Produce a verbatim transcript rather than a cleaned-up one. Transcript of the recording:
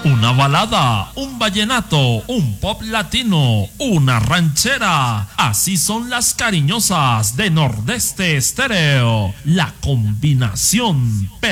una balada, un vallenato, un pop latino, una ranchera. Así son las cariñosas de Nordeste Estéreo. La combinación perfecta.